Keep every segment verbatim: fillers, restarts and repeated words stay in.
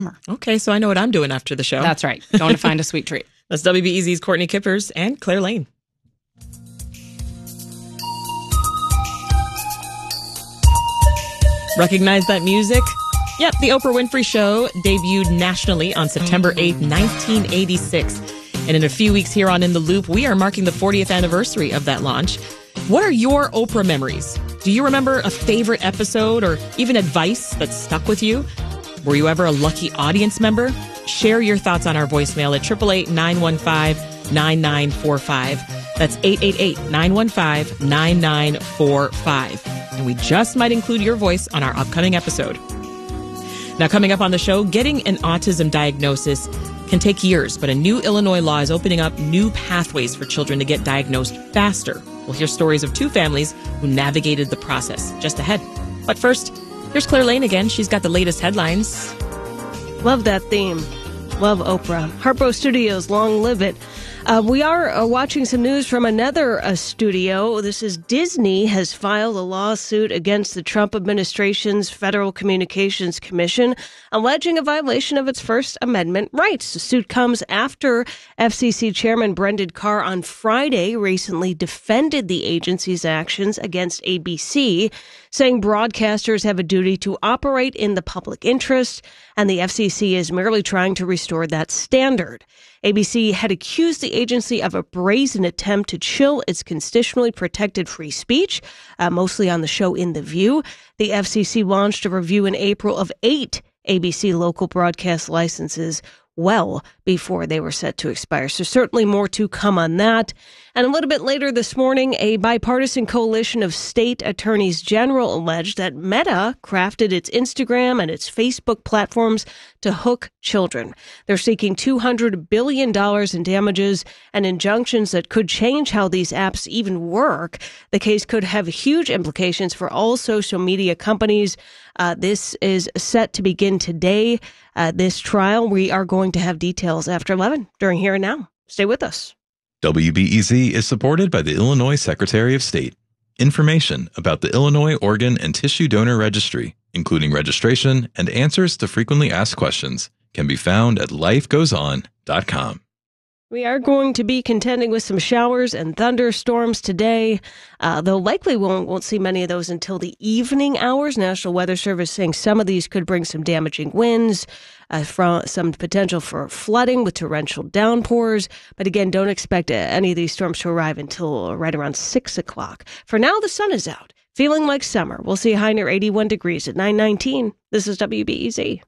Okay, so I know what I'm doing after the show. That's right. Going to find a sweet treat. That's W B E Z's Courtney Kippers and Claire Lane. Recognize that music? Yep, The Oprah Winfrey Show debuted nationally on September eighth, nineteen eighty-six. And in a few weeks here on In the Loop, we are marking the fortieth anniversary of that launch. What are your Oprah memories? Do you remember a favorite episode or even advice that stuck with you? Were you ever a lucky audience member? Share your thoughts on our voicemail at eight eight eight, nine one five, nine nine four five. That's eight eight eight, nine one five, nine nine four five. And we just might include your voice on our upcoming episode. Now, coming up on the show, getting an autism diagnosis can take years, but a new Illinois law is opening up new pathways for children to get diagnosed faster. We'll hear stories of two families who navigated the process just ahead. But first, here's Claire Lane again. She's got the latest headlines. Love that theme. Love Oprah. Harpo Studios, long live it. Uh, we are uh, watching some news from another uh, studio. This is Disney has filed a lawsuit against the Trump administration's Federal Communications Commission, alleging a violation of its First Amendment rights. The suit comes after F C C Chairman Brendan Carr on Friday recently defended the agency's actions against A B C, saying broadcasters have a duty to operate in the public interest, and the F C C is merely trying to restore that standard. A B C had accused the agency of a brazen attempt to chill its constitutionally protected free speech, uh, mostly on the show In the View. The F C C launched a review in April of eight A B C local broadcast licenses well before they were set to expire. So certainly more to come on that. And a little bit later this morning, a bipartisan coalition of state attorneys general alleged that Meta crafted its Instagram and its Facebook platforms to hook children. They're seeking two hundred billion dollars in damages and injunctions that could change how these apps even work. The case could have huge implications for all social media companies. Uh, this is set to begin today. Uh, this trial, we are going to have details after eleven during Here and Now. Stay with us. W B E Z is supported by the Illinois Secretary of State. Information about the Illinois Organ and Tissue Donor Registry, including registration and answers to frequently asked questions, can be found at life goes on dot com. We are going to be contending with some showers and thunderstorms today, uh, though likely we won't, won't see many of those until the evening hours. National Weather Service saying some of these could bring some damaging winds, uh, from some potential for flooding with torrential downpours. But again, don't expect any of these storms to arrive until right around six o'clock. For now, the sun is out, feeling like summer. We'll see a high near eighty-one degrees at nine nineteen. This is W B E Z.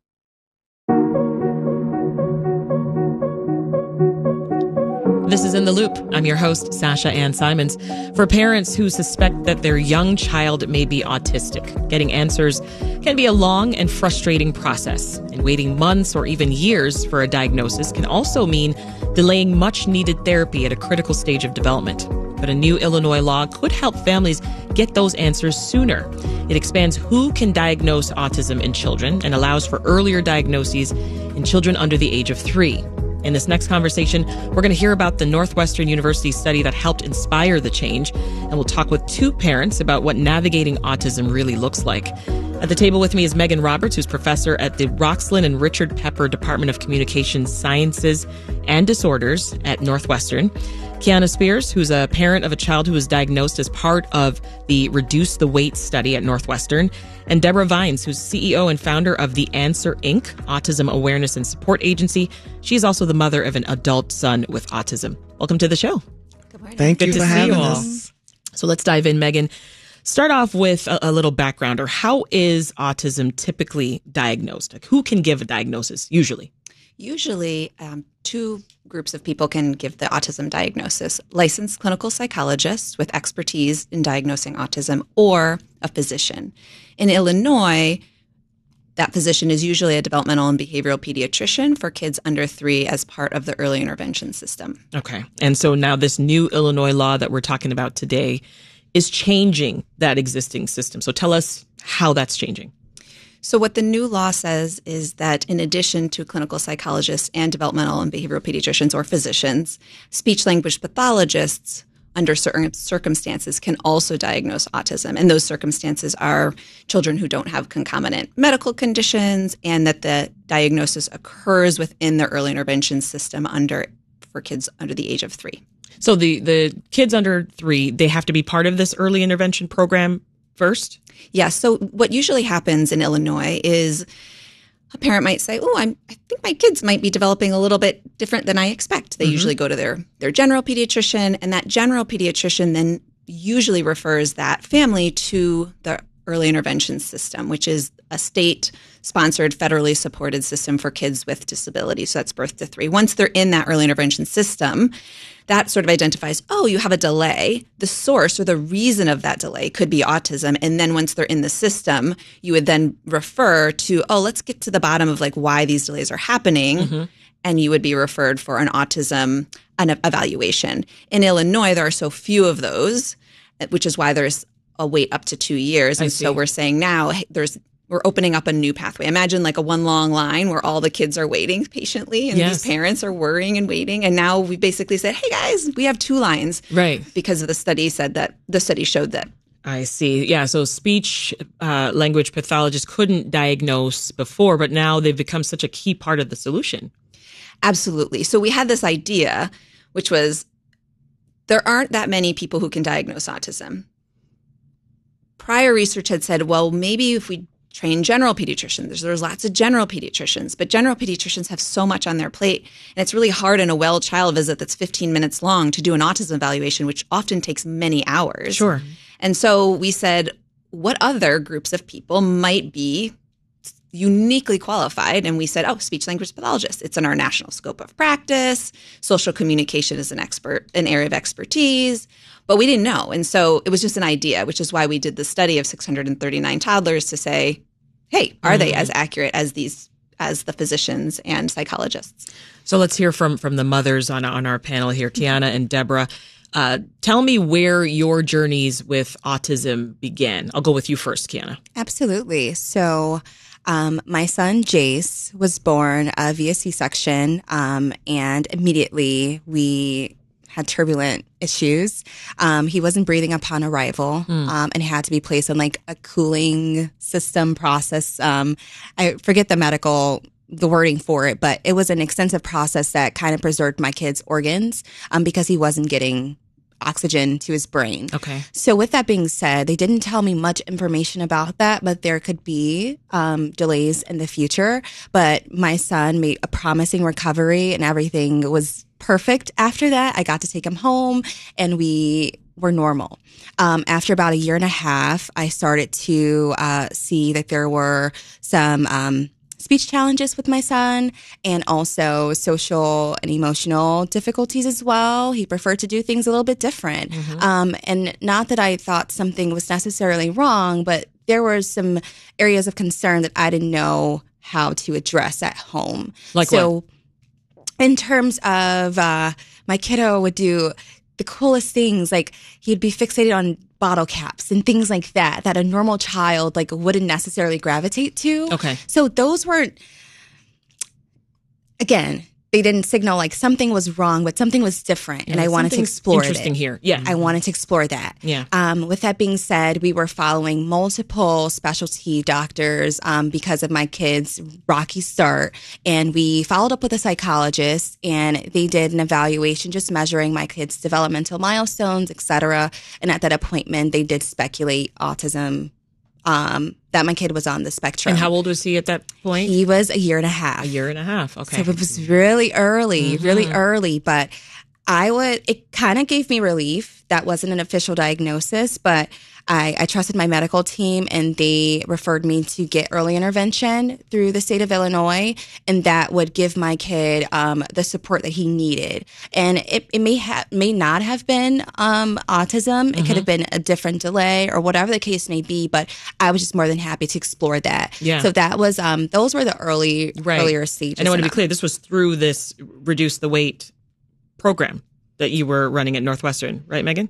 This is In the Loop. I'm your host, Sasha Ann Simons. For parents who suspect that their young child may be autistic, getting answers can be a long and frustrating process. And waiting months or even years for a diagnosis can also mean delaying much-needed therapy at a critical stage of development. But a new Illinois law could help families get those answers sooner. It expands who can diagnose autism in children and allows for earlier diagnoses in children under the age of three. In this next conversation, we're going to hear about the Northwestern University study that helped inspire the change, and we'll talk with two parents about what navigating autism really looks like. At the table with me is Megan Roberts, who's professor at the Roxlin and Richard Pepper Department of Communications Sciences and Disorders at Northwestern. Kiana Spears, who's a parent of a child who was diagnosed as part of the Reduce the Weight study at Northwestern. And Deborah Vines, who's C E O and founder of the Answer Incorporated, Autism Awareness and Support Agency. She's also the mother of an adult son with autism. Welcome to the show. Good morning. Thank Good you to for see having you all. us. So let's dive in, Megan. Start off with a, a little background, or how is autism typically diagnosed? Like, who can give a diagnosis usually? Usually, um, two groups of people can give the autism diagnosis: licensed clinical psychologists with expertise in diagnosing autism, or a physician. In Illinois, that physician is usually a developmental and behavioral pediatrician for kids under three as part of the early intervention system. Okay. And so now this new Illinois law that we're talking about today is changing that existing system. So tell us how that's changing. So what the new law says is that in addition to clinical psychologists and developmental and behavioral pediatricians or physicians, speech language pathologists under certain circumstances, can also diagnose autism. And those circumstances are children who don't have concomitant medical conditions, and that the diagnosis occurs within the early intervention system under for kids under the age of three. So the, the kids under three, they have to be part of this early intervention program first? Yeah. So what usually happens in Illinois is a parent might say, oh, I'm, I think my kids might be developing a little bit different than I expect. They mm-hmm. usually go to their, their general pediatrician, and that general pediatrician then usually refers that family to the early intervention system, which is a state-sponsored, federally supported system for kids with disabilities. So that's birth to three. Once they're in that early intervention system, that sort of identifies, oh, you have a delay. The source or the reason of that delay could be autism. And then once they're in the system, you would then refer to, oh, let's get to the bottom of like why these delays are happening. Mm-hmm. And you would be referred for an autism an evaluation. In Illinois, there are so few of those, which is why there's a wait up to two years. And so we're saying now hey, there's we're opening up a new pathway. Imagine like a one long line where all the kids are waiting patiently, and yes. these parents are worrying and waiting. And now we basically said, hey guys, we have two lines. Right. Because of the study said that the study showed that. I see. Yeah. So speech uh, language pathologists couldn't diagnose before, but now they've become such a key part of the solution. Absolutely. So we had this idea, which was there aren't that many people who can diagnose autism. Prior research had said, well, maybe if we train general pediatricians, there's, there's lots of general pediatricians, but general pediatricians have so much on their plate. And it's really hard in a well child visit that's fifteen minutes long to do an autism evaluation, which often takes many hours. Sure. And so we said, what other groups of people might be uniquely qualified? And we said, oh, speech language pathologists. It's in our national scope of practice. Social communication is an expert, an area of expertise. But we didn't know. And so it was just an idea, which is why we did the study of six hundred thirty-nine toddlers to say, hey, are mm-hmm. they as accurate as these, as the physicians and psychologists? So let's hear from, from the mothers on, on our panel here, Kiana and Deborah. Uh, tell me where your journeys with autism began. I'll go with you first, Kiana. Absolutely. So um, my son, Jace, was born uh, via C-section, um, and immediately we had turbulent issues. Um, he wasn't breathing upon arrival, mm. um, and had to be placed on like a cooling system process. Um, I forget the medical, the wording for it, but it was an extensive process that kind of preserved my kid's organs, um, because he wasn't getting oxygen to his brain. Okay. So with that being said, they didn't tell me much information about that, but there could be um, delays in the future. But my son made a promising recovery, and everything was perfect after that. I got to take him home, and we were normal. Um, after about a year and a half, I started to uh, see that there were some um, speech challenges with my son, and also social and emotional difficulties as well. He preferred to do things a little bit different. Mm-hmm. Um, and not that I thought something was necessarily wrong, but there were some areas of concern that I didn't know how to address at home. Like so, what? In terms of uh, my kiddo would do the coolest things, like he'd be fixated on bottle caps and things like that, that a normal child like wouldn't necessarily gravitate to. Okay. So those weren't, again, they didn't signal like something was wrong, but something was different. Yeah, and I wanted to explore it. Interesting here. Yeah. I wanted to explore that. Yeah. Um, with that being said, we were following multiple specialty doctors um, because of my kid's rocky start. And we followed up with a psychologist, and they did an evaluation just measuring my kid's developmental milestones, et cetera. And at that appointment, they did speculate autism, um, that my kid was on the spectrum. And how old was he at that point? He was a year and a half. A year and a half. Okay. So it was really early, mm-hmm. really early. But I would, it kind of gave me relief. That wasn't an official diagnosis, but I, I trusted my medical team, and they referred me to get early intervention through the state of Illinois, and that would give my kid um, the support that he needed. And it, it may have may not have been um, autism. It mm-hmm. could have been a different delay or whatever the case may be. But I was just more than happy to explore that. Yeah. So that was um, those were the early right. earlier stages. And I want to be clear, this was through this Reduce the Wait program that you were running at Northwestern, right, Megan?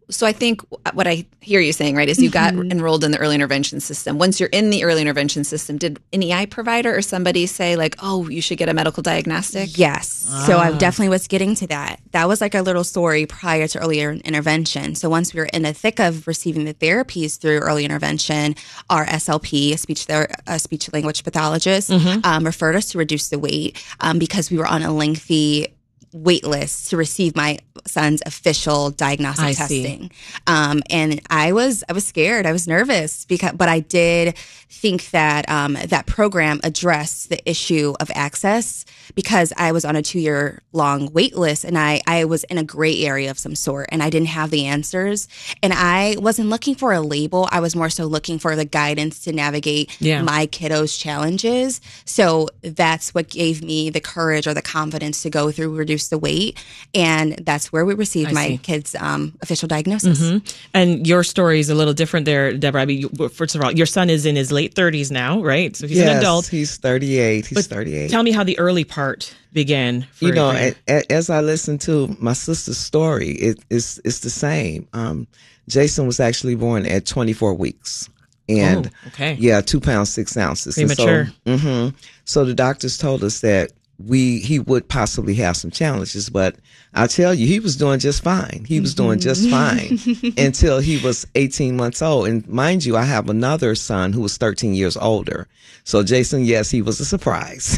So I think what I hear you saying, right, is you got mm-hmm. enrolled in the early intervention system. Once you're in the early intervention system, did an E I provider or somebody say like, oh, you should get a medical diagnostic? Yes. Ah. So I definitely was getting to that. That was like a little story prior to early intervention. So once we were in the thick of receiving the therapies through early intervention, our S L P, a speech, ther- a speech language pathologist, mm-hmm. um, referred us to reduce the weight um, because we were on a lengthy wait list to receive my son's official diagnostic I testing. Um, and I was, I was scared. I was nervous because, but I did think that, um, that program addressed the issue of access because I was on a two year long wait list and I, I was in a gray area of some sort and I didn't have the answers and I wasn't looking for a label. I was more so looking for the guidance to navigate yeah. my kiddo's challenges. So that's what gave me the courage or the confidence to go through Reduce the Weight. And that's where we received I my see. kid's um, official diagnosis. Mm-hmm. And your story is a little different there, Deborah. I mean, you, first of all, your son is in his late thirties now, right? So he's yes, an adult. He's thirty-eight. He's but thirty-eight. Tell me how the early part began. For you know, a, a, as I listened to my sister's story, it, it's, it's the same. Um, Jason was actually born at twenty-four weeks. And oh, okay. yeah, two pounds, six ounces. Premature. So, mm-hmm, so the doctors told us that we he would possibly have some challenges, but I'll tell you, he was doing just fine. He was doing just fine until he was eighteen months old. And mind you, I have another son who was thirteen years older. So Jason, yes, he was a surprise.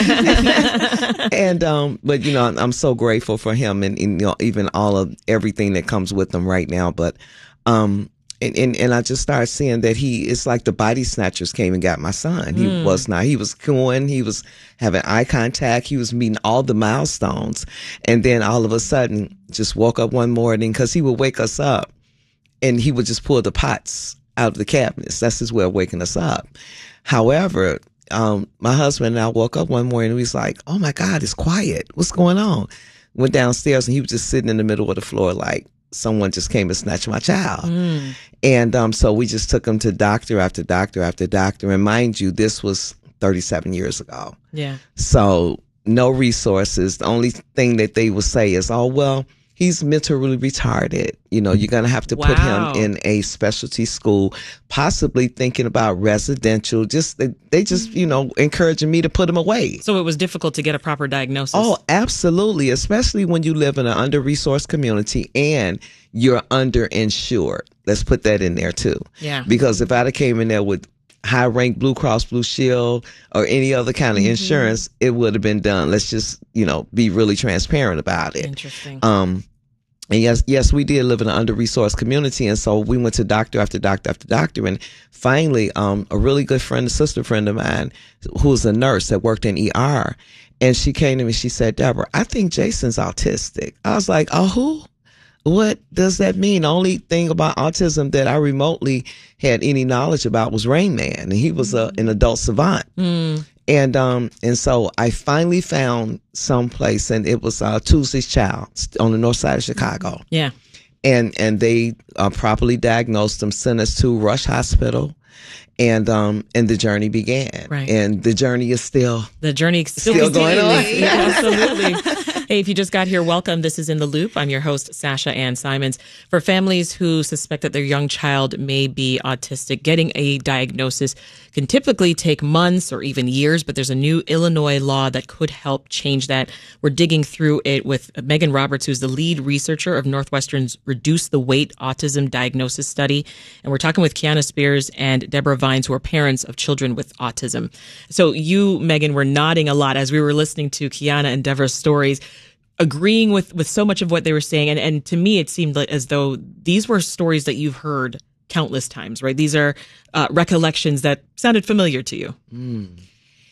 and um, but you know, I'm so grateful for him and, and you know, even all of everything that comes with him right now. But um. And, and and I just started seeing that he, it's like the body snatchers came and got my son. He mm. was not, he was cooing, he was having eye contact, he was meeting all the milestones. And then all of a sudden, just woke up one morning, because he would wake us up and he would just pull the pots out of the cabinets. That's his way of waking us up. However, um, my husband and I woke up one morning and he was like, oh my God, it's quiet. What's going on? Went downstairs and he was just sitting in the middle of the floor like, someone just came and snatched my child. Mm. And um, so we just took him to doctor after doctor after doctor. And mind you, this was thirty-seven years ago. Yeah. So no resources. The only thing that they would say is, oh, well, he's mentally retarded. You know, you're going to have to wow. put him in a specialty school, possibly thinking about residential. Just they, they just, you know, encouraging me to put him away. So it was difficult to get a proper diagnosis. Oh, absolutely. Especially when you live in an under-resourced community and you're underinsured. Let's put that in there too. Yeah. Because if I'd have came in there with high rank Blue Cross Blue Shield or any other kind of mm-hmm. insurance, it would have been done. Let's just, you know, be really transparent about it. Interesting. Um, and yes, yes, we did live in an under-resourced community. And so we went to doctor after doctor after doctor. And finally, um, a really good friend, a sister friend of mine, who was a nurse that worked in E R. And she came to me, she said, Deborah, I think Jason's autistic. I was like, oh, who? What does that mean? The only thing about autism that I remotely had any knowledge about was Rain Man, and he was a, an adult savant. Mm. And um, and so I finally found someplace, and it was uh, Tuesday's Child on the north side of Chicago. Yeah. And and they uh, properly diagnosed him, sent us to Rush Hospital. And um and the journey began. Right. And the journey is still the journey still, still going on. Yeah, absolutely. Hey, if you just got here, welcome. This is In the Loop. I'm your host, Sasha Ann Simons. For families who suspect that their young child may be autistic, getting a diagnosis can typically take months or even years, but there's a new Illinois law that could help change that. We're digging through it with Megan Roberts, who's the lead researcher of Northwestern's Reduce the Weight Autism Diagnosis Study. And we're talking with Kiana Spears and Deborah Vines, who are parents of children with autism. So you, Megan, were nodding a lot as we were listening to Kiana and Deborah's stories, agreeing with, with so much of what they were saying. And, and to me, it seemed like as though these were stories that you've heard countless times, right? These are uh, recollections that sounded familiar to you. Mm.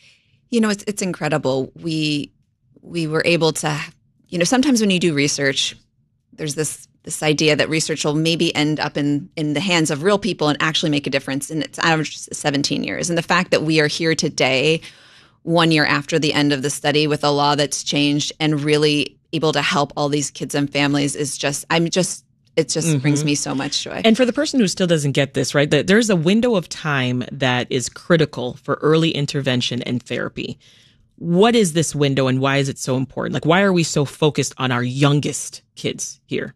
You know, it's it's incredible. We we were able to, you know, sometimes when you do research, there's this this idea that research will maybe end up in, in the hands of real people and actually make a difference. And it's average seventeen years. And the fact that we are here today, one year after the end of the study, with a law that's changed and really able to help all these kids and families is just, I'm just, it just mm-hmm. brings me so much joy. And for the person who still doesn't get this, right, that there's a window of time that is critical for early intervention and therapy. What is this window and why is it so important? Like, why are we so focused on our youngest kids here?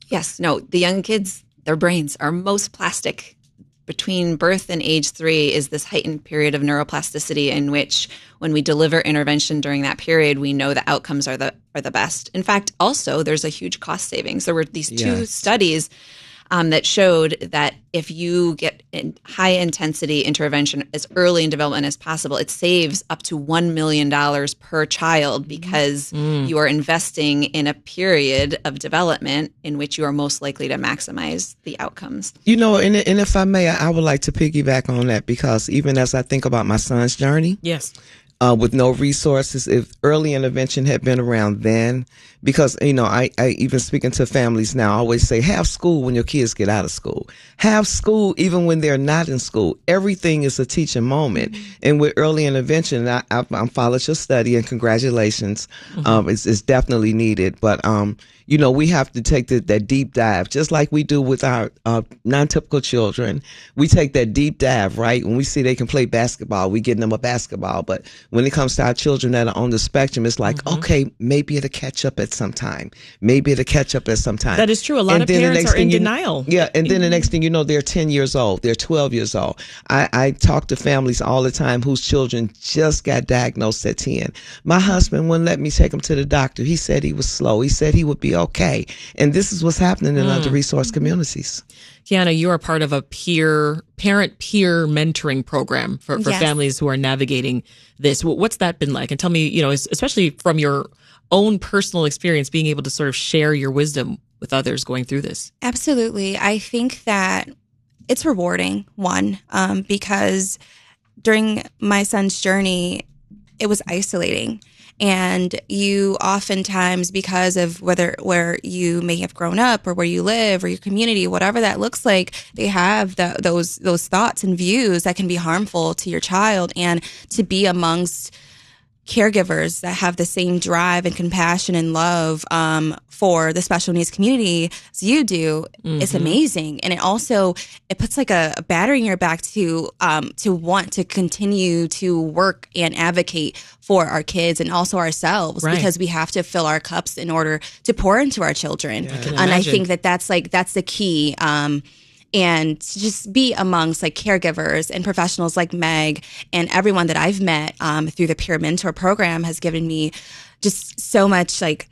Yes. No, the young kids, their brains are most plastic. Between birth and age three is this heightened period of neuroplasticity in which when we deliver intervention during that period, we know the outcomes are the are the best. In fact, also, there's a huge cost savings. There were these two Yes. studies um, that showed that if you get in high intensity intervention as early in development as possible, it saves up to one million dollars per child because Mm. you are investing in a period of development in which you are most likely to maximize the outcomes. You know, and, and if I may, I would like to piggyback on that because even as I think about my son's journey, Yes. uh, with no resources, if early intervention had been around then, because, you know, I, I even speaking to families now, I always say, have school when your kids get out of school. Have school even when they're not in school. Everything is a teaching moment. Mm-hmm. And with early intervention, I, I, I followed your study, and congratulations. Mm-hmm. Um, it's, it's definitely needed. But, um, you know, we have to take the, that deep dive, just like we do with our uh, non-typical children. We take that deep dive, right? When we see they can play basketball, we get them a basketball. But when it comes to our children that are on the spectrum, it's like, mm-hmm. okay, maybe it'll catch up at some time. Maybe it'll catch up at some time. That is true. A lot and of then parents the next are in you, denial. Yeah, and then the next thing you know, they're ten years old. They're twelve years old. I, I talk to families all the time whose children just got diagnosed at ten. My husband wouldn't let me take him to the doctor. He said he was slow. He said he would be okay. And this is what's happening in mm. under-resourced communities. Kiana, you are part of a peer, parent-peer mentoring program for, for Yes. families who are navigating this. What's that been like? And tell me, you know, especially from your own personal experience, being able to sort of share your wisdom with others going through this. Absolutely. I think that it's rewarding, one, um, because during my son's journey, it was isolating. And you oftentimes, because of whether where you may have grown up or where you live or your community, whatever that looks like, they have the, those those thoughts and views that can be harmful to your child. And to be amongst caregivers that have the same drive and compassion and love um, for the special needs community as you do, mm-hmm. it's amazing. And it also, it puts like a, a battery in your back to um, to want to continue to work and advocate for our kids and also ourselves, right. because we have to fill our cups in order to pour into our children. Yeah. I can And I imagine. think that that's like, that's the key. Um, and to just be amongst like caregivers and professionals like Meg and everyone that I've met um, through the Peer Mentor program has given me just so much like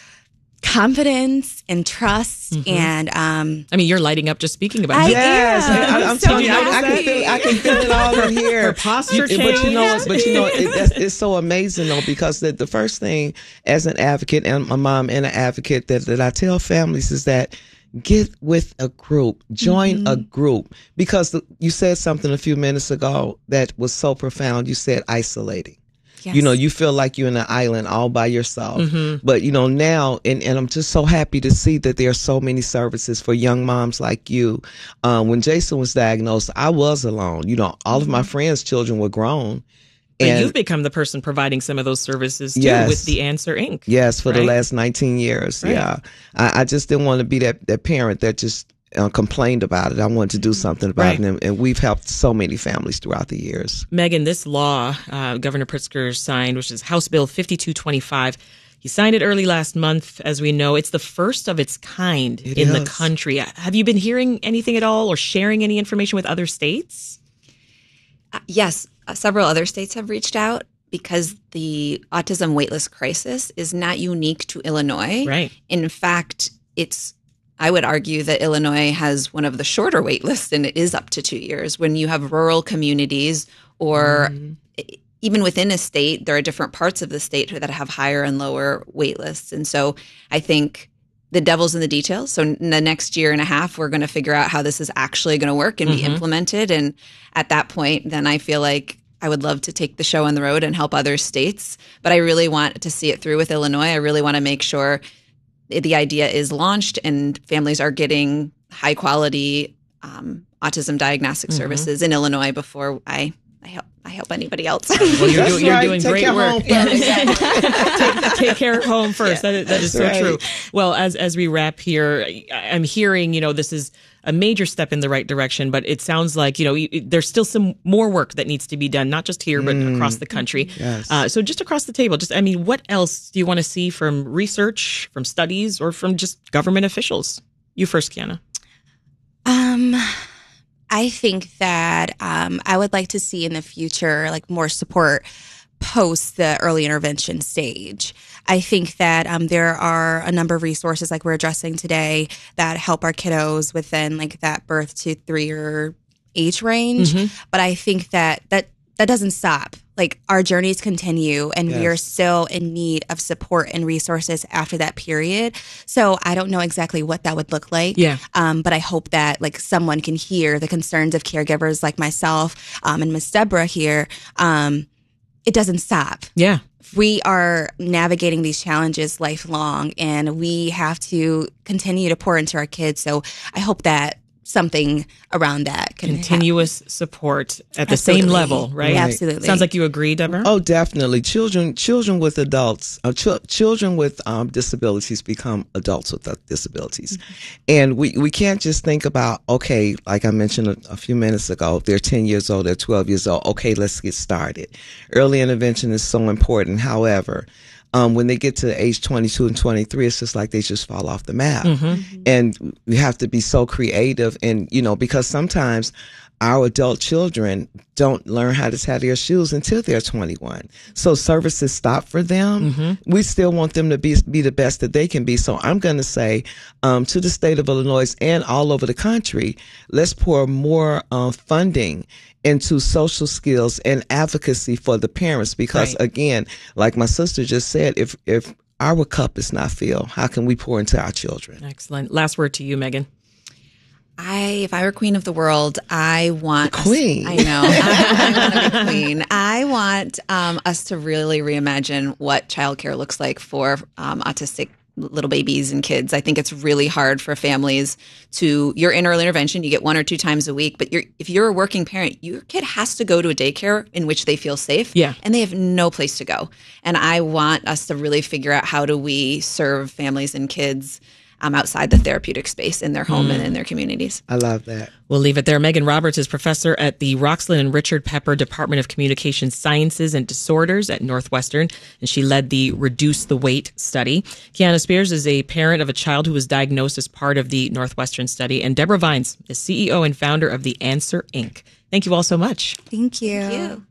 confidence and trust. Mm-hmm. And um, I mean, you're lighting up just speaking about I it. Yes, am. I, I'm So telling you, I, I can happy. feel, I can feel it all in here. Her posture You- But you know, changed. but you know, it, that's, it's so amazing though, because the, the first thing as an advocate and my mom and an advocate that, that I tell families is that get with a group, join Mm-hmm. a group, because the, you said something a few minutes ago that was so profound. You said isolating. yes. You know, you feel like you're in an island all by yourself. Mm-hmm. But, you know, now, and, and I'm just so happy to see that there are so many services for young moms like you. Um, when Jason was diagnosed, I was alone. You know, all of my friends' children were grown. But And you've become the person providing some of those services too Yes. with the Answer Incorporated. yes, for the right? last nineteen years. Right. Yeah. I, I just didn't want to be that, that parent that just uh, complained about it. I wanted to do something about Right. it. And, and we've helped so many families throughout the years. Megan, this law uh, Governor Pritzker signed, which is House Bill fifty-two twenty-five, he signed it early last month. As we know, it's the first of its kind It in the is. country. Have you been hearing anything at all or sharing any information with other states? Uh, yes, uh, several other states have reached out because the autism waitlist crisis is not unique to Illinois. Right. In fact, it's I would argue that Illinois has one of the shorter wait lists, and it is up to two years. When you have rural communities or Mm-hmm. even within a state, there are different parts of the state that have higher and lower wait lists. And so I think the devil's in the details. So in the next year and a half, we're going to figure out how this is actually going to work and Mm-hmm. be implemented. And at that point, then I feel like I would love to take the show on the road and help other states. But I really want to see it through with Illinois. I really want to make sure the idea is launched and families are getting high quality um, autism diagnostic Mm-hmm. services in Illinois before I, I help I help anybody else. Well, you're, That's do, you're right. doing Take great your work. home first. take, take care of home first. That is, that is so That's true. right. Well, as as we wrap here, I- I'm hearing, you know, this is a major step in the right direction, but it sounds like, you know, y- there's still some more work that needs to be done, not just here, but across the country. Yes. Uh, so just across the table, just, I mean, what else do you want to see from research, from studies, or from just government officials? You first, Kiana. Um, I think that um, I would like to see in the future, like more support post the early intervention stage. I think that um, there are a number of resources like we're addressing today that help our kiddos within like that birth to three year age range. Mm-hmm. But I think that that that doesn't stop. Like our journeys continue and yes. we are still in need of support and resources after that period. So I don't know exactly what that would look like. Yeah. Um, but I hope that like someone can hear the concerns of caregivers like myself um, and Miss Deborah here. Um, it doesn't stop. Yeah. We are navigating these challenges lifelong and we have to continue to pour into our kids. So I hope that something around that can continuous happen. Support at the Absolutely. same level, right? right? Absolutely. Sounds like you agree, Deborah. Oh, definitely. Children, children with adults, uh, ch- children with um, disabilities become adults with uh, disabilities, mm-hmm. and we we can't just think about okay, like I mentioned a, a few minutes ago, they're ten years old, they're twelve years old. Okay, let's get started. Early intervention is so important. However, Um, when they get to age twenty-two and twenty-three, it's just like they just fall off the map. Mm-hmm. And we have to be so creative. And, you know, because sometimes our adult children don't learn how to tie their shoes until they're twenty-one. So services stop for them. Mm-hmm. We still want them to be, be the best that they can be. So I'm going to say um, to the state of Illinois and all over the country, let's pour more uh, funding into social skills and advocacy for the parents. Because right. again, like my sister just said, if if our cup is not filled, how can we pour into our children? Excellent. Last word to you, Megan. I, if I were queen of the world, I want the queen. Us, I know. I, I want to be queen. I want um, us to really reimagine what childcare looks like for um, autistic little babies and kids. I think it's really hard for families to, you're in early intervention, you get one or two times a week, but you're, if you're a working parent, your kid has to go to a daycare in which they feel safe. Yeah. And they have no place to go. And I want us to really figure out how do we serve families and kids Um, outside the therapeutic space in their home mm. and in their communities. I love that. We'll leave it there. Megan Roberts is professor at the Roxland and Richard Pepper Department of Communication Sciences and Disorders at Northwestern, and she led the Reduce the Weight study. Kiana Spears is a parent of a child who was diagnosed as part of the Northwestern study, and Deborah Vines is C E O and founder of The Answer, Incorporated. Thank you all so much. Thank you. Thank you.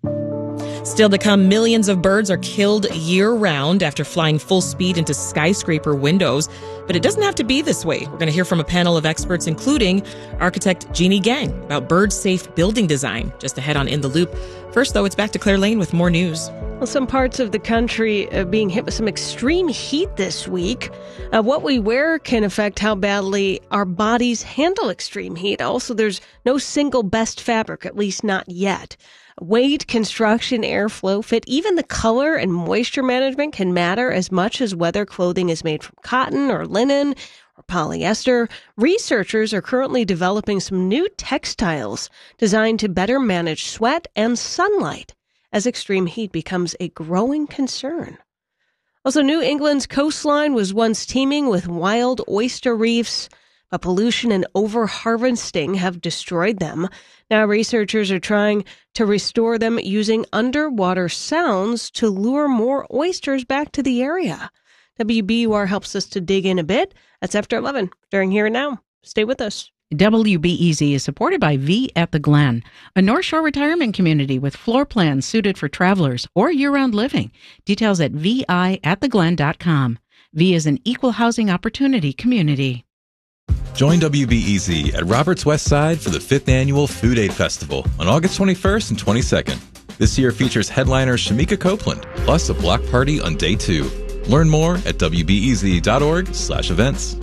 Still to come, millions of birds are killed year-round after flying full speed into skyscraper windows. But it doesn't have to be this way. We're going to hear from a panel of experts, including architect Jeannie Gang, about bird-safe building design, just ahead on In the Loop. First, though, it's back to Claire Lane with more news. Well, some parts of the country are being hit with some extreme heat this week. Uh, what we wear can affect how badly our bodies handle extreme heat. Also, there's no single best fabric, at least not yet. Weight, construction, airflow, fit, even the color and moisture management can matter as much as whether clothing is made from cotton or linen or polyester. Researchers are currently developing some new textiles designed to better manage sweat and sunlight as extreme heat becomes a growing concern. Also, New England's coastline was once teeming with wild oyster reefs, but pollution and over-harvesting have destroyed them. Now researchers are trying to restore them using underwater sounds to lure more oysters back to the area. W B U R helps us to dig in a bit. That's after eleven during Here and Now. Stay with us. W B E Z is supported by V at the Glen, a North Shore retirement community with floor plans suited for travelers or year-round living. Details at V I at the glen dot com. V is an equal housing opportunity community. Join W B E Z at Roberts West Side for the fifth Annual Food Aid Festival on August twenty-first and twenty-second. This year features headliner Shamika Copeland, plus a block party on day two. Learn more at W B E Z dot org slash events.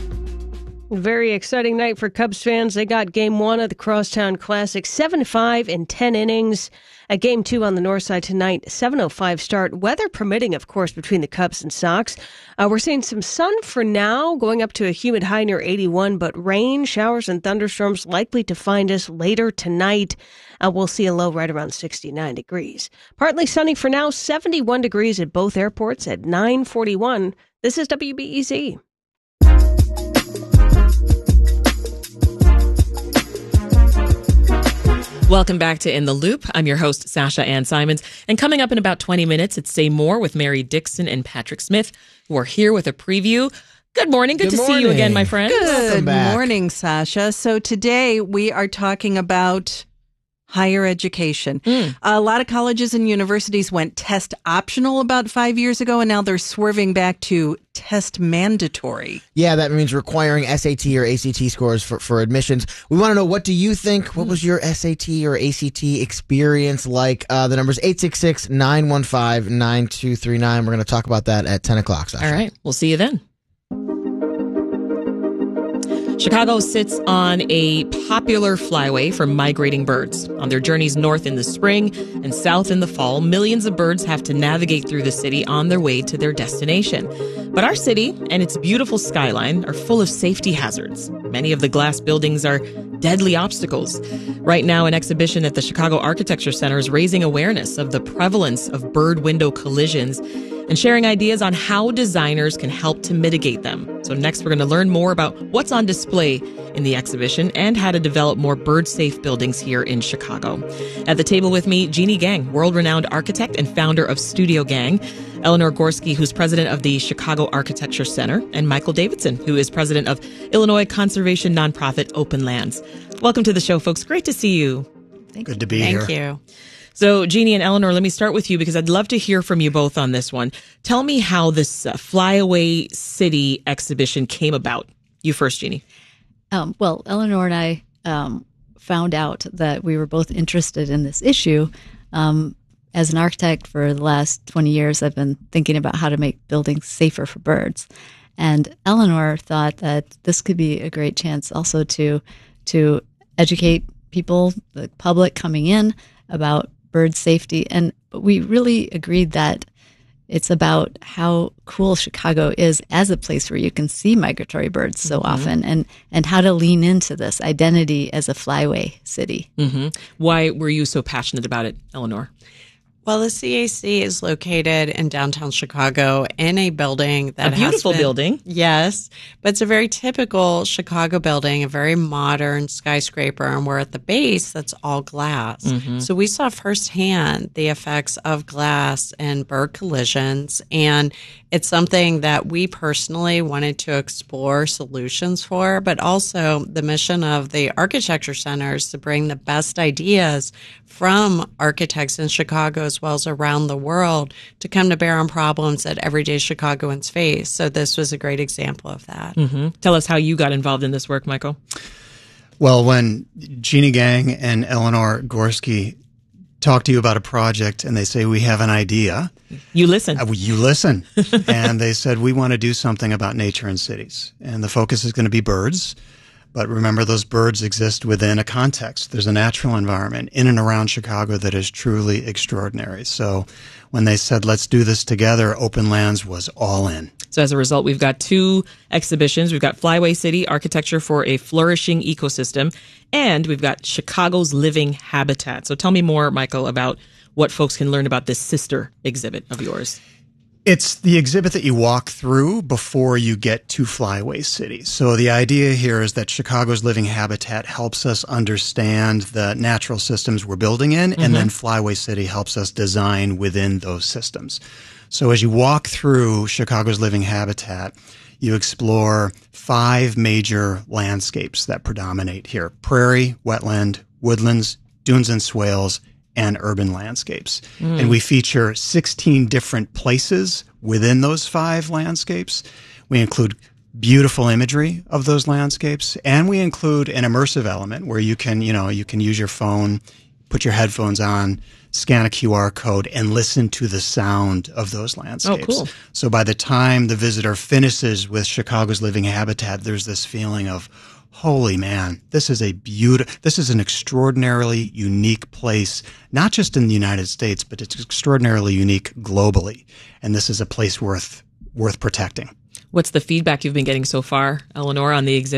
Very exciting night for Cubs fans. They got game one of the Crosstown Classic, seven five in ten innings. At game two on the north side tonight, seven oh five start. Weather permitting, of course, between the Cubs and Sox. Uh, we're seeing some sun for now, going up to a humid high near eighty-one, but rain, showers, and thunderstorms likely to find us later tonight. Uh, we'll see a low right around sixty-nine degrees. Partly sunny for now, seventy-one degrees at both airports at nine forty-one. This is W B E Z. Welcome back to In the Loop. I'm your host, Sasha Ann Simons. And coming up in about twenty minutes, it's Say More with Mary Dixon and Patrick Smith, who are here with a preview. Good morning. Good, Good to see you morning. again, my friend. Welcome Good back. morning, Sasha. So today we are talking about higher education. Mm. A lot of colleges and universities went test optional about five years ago, and now they're swerving back to test mandatory. Yeah, that means requiring S A T or A C T scores for, for admissions. We want to know, what do you think? What was your S A T or A C T experience like? Uh, the number's eight six six, nine one five, nine two three nine. We're going to talk about that at ten o'clock, Sasha. All right. We'll see you then. Chicago sits on a popular flyway for migrating birds. On their journeys north in the spring and south in the fall, millions of birds have to navigate through the city on their way to their destination. But our city and its beautiful skyline are full of safety hazards. Many of the glass buildings are deadly obstacles. Right now, an exhibition at the Chicago Architecture Center is raising awareness of the prevalence of bird window collisions and sharing ideas on how designers can help to mitigate them. So next, we're going to learn more about what's on display in the exhibition and how to develop more bird-safe buildings here in Chicago. At the table with me, Jeannie Gang, world-renowned architect and founder of Studio Gang, Eleanor Gorski, who's president of the Chicago Architecture Center, and Michael Davidson, who is president of Illinois conservation nonprofit Open Lands. Welcome to the show, folks. Great to see you. Good to be here. Thank you. So, Jeannie and Eleanor, let me start with you because I'd love to hear from you both on this one. Tell me how this uh, Flyaway City exhibition came about. You first, Jeannie. Um, well, Eleanor and I um, found out that we were both interested in this issue. Um, as an architect for the last twenty years, I've been thinking about how to make buildings safer for birds. And Eleanor thought that this could be a great chance also to to educate people, the public coming in, about bird safety. And we really agreed that it's about how cool Chicago is as a place where you can see migratory birds so mm-hmm. often, and, and how to lean into this identity as a flyway city. Mm-hmm. Why were you so passionate about it, Eleanor? Well, the C A C is located in downtown Chicago in a building that a beautiful has been, building. Yes, but it's a very typical Chicago building, a very modern skyscraper, and we're at the base that's all glass. Mm-hmm. So we saw firsthand the effects of glass and bird collisions, and it's something that we personally wanted to explore solutions for, but also the mission of the Architecture Center is to bring the best ideas from architects in Chicago as well as around the world to come to bear on problems that everyday Chicagoans face. So this was a great example of that. Mm-hmm. Tell us how you got involved in this work, Michael. Well, when Jeannie Gang and Eleanor Gorski talk to you about a project and they say, we have an idea. You listen. Uh, you listen. And they said, we want to do something about nature in cities. And the focus is going to be birds. But remember, those birds exist within a context. There's a natural environment in and around Chicago that is truly extraordinary. So when they said, let's do this together, Open Lands was all in. So as a result, we've got two exhibitions. We've got Flyway City, Architecture for a Flourishing Ecosystem, and we've got Chicago's Living Habitat. So tell me more, Michael, about what folks can learn about this sister exhibit of yours. It's the exhibit that you walk through before you get to Flyway City. So the idea here is that Chicago's Living Habitat helps us understand the natural systems we're building in, mm-hmm. and then Flyway City helps us design within those systems. So as you walk through Chicago's Living Habitat, you explore five major landscapes that predominate here: prairie, wetland, woodlands, dunes and swales, and urban landscapes. Mm. And we feature sixteen different places within those five landscapes. We include beautiful imagery of those landscapes, and we include an immersive element where you can, you know, you can use your phone, put your headphones on, scan a Q R code, and listen to the sound of those landscapes. Oh, cool. So by the time the visitor finishes with Chicago's Living Habitat, there's this feeling of, holy man, this is a beautiful, this is an extraordinarily unique place, not just in the United States, but it's extraordinarily unique globally. And this is a place worth, worth protecting. What's the feedback you've been getting so far, Eleanor, on the exhibits?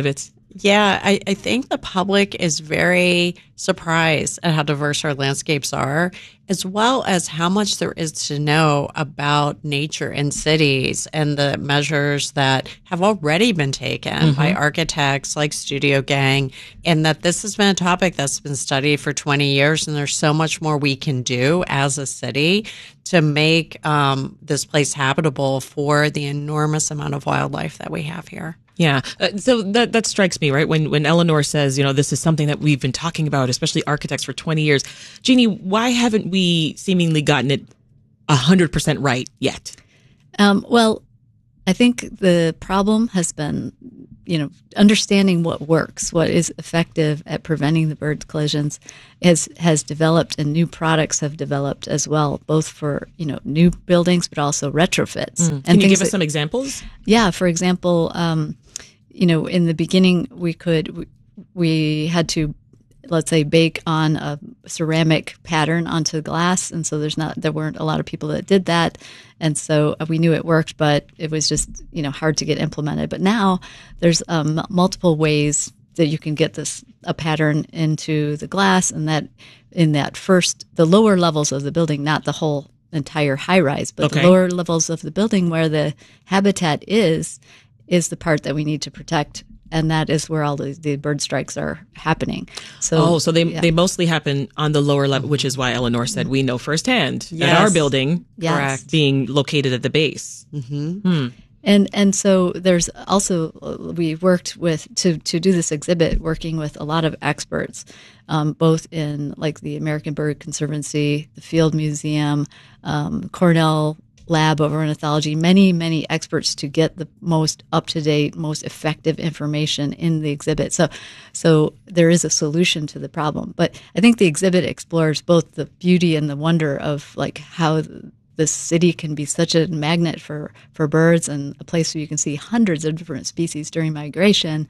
Yeah, I, I think the public is very surprised at how diverse our landscapes are, as well as how much there is to know about nature in cities and the measures that have already been taken mm-hmm. by architects like Studio Gang, and that this has been a topic that's been studied for twenty years, and there's so much more we can do as a city to make um, this place habitable for the enormous amount of wildlife that we have here. Yeah. Uh, so that that strikes me, right? When when Eleanor says, you know, this is something that we've been talking about, especially architects, for twenty years. Jeannie, why haven't we seemingly gotten it one hundred percent right yet? Um, well, I think the problem has been, you know, understanding what works, what is effective at preventing the bird collisions has has developed, and new products have developed as well, both for, you know, new buildings, but also retrofits. Mm. And Can you give us that, some examples? Yeah. For example, um, you know, in the beginning, we could, we, we had to, let's say, bake on a ceramic pattern onto glass. And so there's not, there weren't a lot of people that did that. And so we knew it worked, but it was just, you know, hard to get implemented. But now there's um, multiple ways that you can get this, a pattern into the glass, and that in that first, the lower levels of the building, not the whole entire high rise, but okay. the lower levels of the building where the habitat is, is the part that we need to protect. And that is where all the, the bird strikes are happening. So, oh, so they yeah. they mostly happen on the lower level, which is why Eleanor said we know firsthand yes. that our building yes. correct, being located at the base. Mm-hmm. Hmm. And and so there's also, we worked with, to, to do this exhibit, working with a lot of experts, um, both in like the American Bird Conservancy, the Field Museum, um, Cornell Lab of Ornithology, many, many experts to get the most up-to-date, most effective information in the exhibit. So so there is a solution to the problem. But I think the exhibit explores both the beauty and the wonder of like how the city can be such a magnet for, for birds, and a place where you can see hundreds of different species during migration,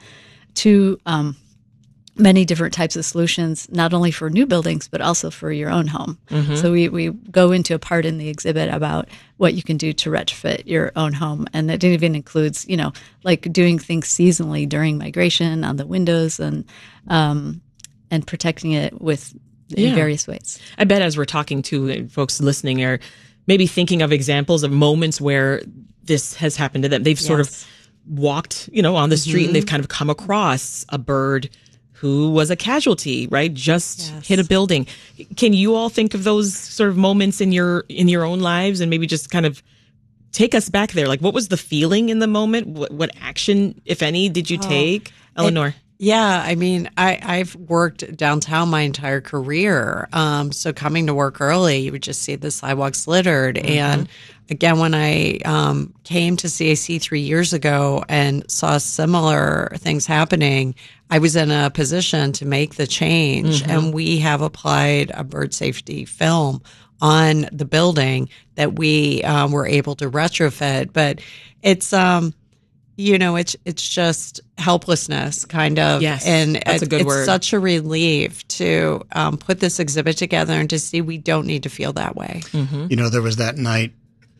to um, many different types of solutions, not only for new buildings, but also for your own home. Mm-hmm. So we, we go into a part in the exhibit about what you can do to retrofit your own home. And it even includes, you know, like doing things seasonally during migration on the windows, and um, and protecting it with in yeah. various ways. I bet as we're talking to folks listening are maybe thinking of examples of moments where this has happened to them. They've yes. sort of walked, you know, on the street mm-hmm. and they've kind of come across a bird who was a casualty, right? Just yes. hit a building. Can you all think of those sort of moments in your in your own lives, and maybe just kind of take us back there? Like, what was the feeling in the moment? What, what action, if any, did you oh, take? Eleanor? It, yeah, I mean, I, I've worked downtown my entire career. Um, so coming to work early, you would just see the sidewalks littered. Mm-hmm. And again, when I um, came to C A C three years ago and saw similar things happening, I was in a position to make the change. Mm-hmm. And we have applied a bird safety film on the building that we um, were able to retrofit. But it's... Um, You know, it's it's just helplessness, kind of. Yes, and that's it, a good it's word. such a relief to um, put this exhibit together and to see we don't need to feel that way. Mm-hmm. You know, there was that night,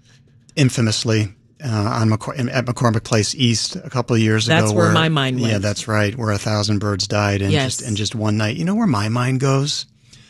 infamously, uh, on McCor- at McCormick Place East a couple of years that's ago. That's where, where my mind went. Yeah, that's right, where a thousand birds died in, yes. just, in just one night. You know where my mind goes?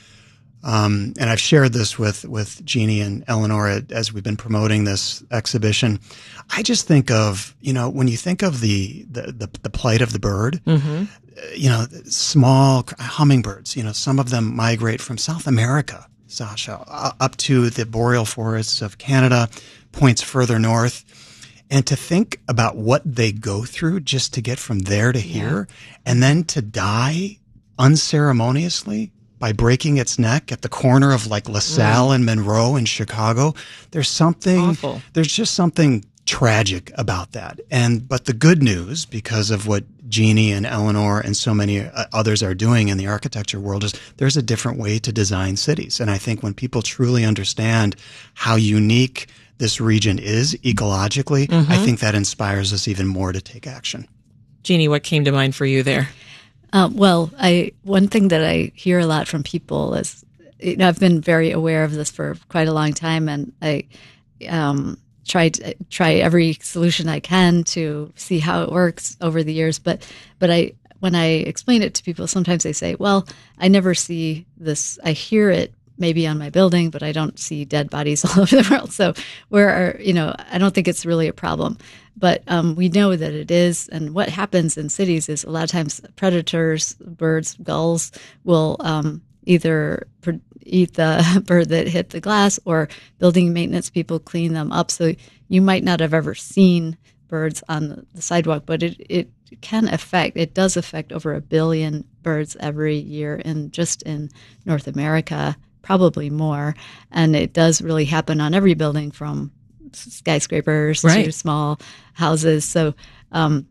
Um, and I've shared this with, with Jeannie and Eleanor as we've been promoting this exhibition. I just think of, you know, when you think of the, the, the, the plight of the bird, mm-hmm. uh, you know, small hummingbirds, you know, some of them migrate from South America, Sasha, uh, up to the boreal forests of Canada, points further north. And to think about what they go through just to get from there to here, yeah. and then to die unceremoniously by breaking its neck at the corner of like LaSalle mm. and Monroe in Chicago. There's something, Awful. There's just something tragic about that. And, but the good news, because of what Jeannie and Eleanor and so many others are doing in the architecture world, is there's a different way to design cities. And I think when people truly understand how unique this region is ecologically, mm-hmm. I think that inspires us even more to take action. Jeannie, what came to mind for you there? Uh, well, I one thing that I hear a lot from people is, you know, I've been very aware of this for quite a long time, and I um, try to, try every solution I can to see how it works over the years. But but I when I explain it to people, sometimes they say, well, I never see this. I hear it maybe on my building, but I don't see dead bodies all over the world. So where, you know, I don't think it's really a problem. But um, we know that it is. And what happens in cities is a lot of times predators, birds, gulls, will um, either pre- eat the bird that hit the glass, or building maintenance people clean them up. So you might not have ever seen birds on the, the sidewalk, but it, it can affect, it does affect over a billion birds every year in just in North America, probably more. And it does really happen on every building, from skyscrapers right. to small houses. So um,